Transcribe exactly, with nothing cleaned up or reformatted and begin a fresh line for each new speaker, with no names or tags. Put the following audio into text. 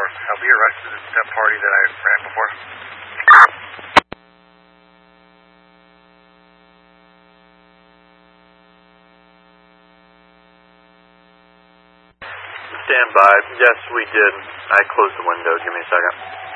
Have we arrested that party that I ran before?
Stand by. Yes, we did. I closed the window. Give me a second.